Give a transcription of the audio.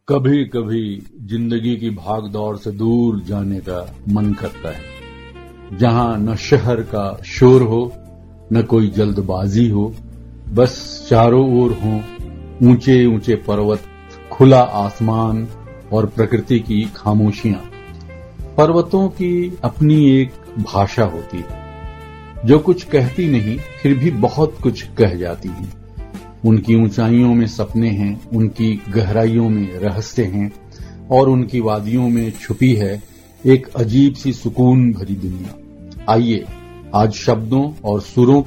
कभी कभी जिंदगी की भागदौड़ से दूर जाने का मन करता है, जहां न शहर का शोर हो न कोई जल्दबाजी हो, बस चारों ओर हों ऊंचे ऊंचे पर्वत, खुला आसमान और प्रकृति की खामोशियां। पर्वतों की अपनी एक भाषा होती है, जो कुछ कहती नहीं फिर भी बहुत कुछ कह जाती है। उनकी ऊंचाइयों में सपने हैं, उनकी गहराइयों में रहस्य हैं और उनकी वादियों में छुपी है एक अजीब सी सुकून भरी दुनिया। आइए आज शब्दों और सुरों